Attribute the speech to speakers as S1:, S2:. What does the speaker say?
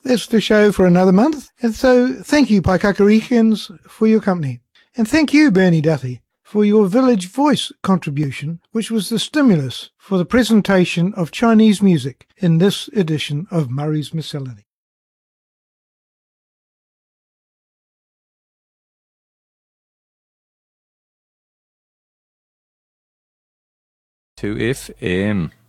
S1: that's the show for another month. And so thank you, Paikakarikians, for your company. And thank you, Bernie Duffy, for your Village Voice contribution, which was the stimulus for the presentation of Chinese music in this edition of Murray's Miscellany.
S2: To FM.